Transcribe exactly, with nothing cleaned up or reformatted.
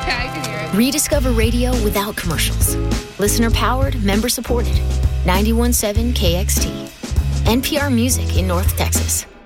Yeah, I can hear it. Rediscover radio without commercials. Listener powered, member supported. ninety-one point seven K X T. N P R Music in North Texas.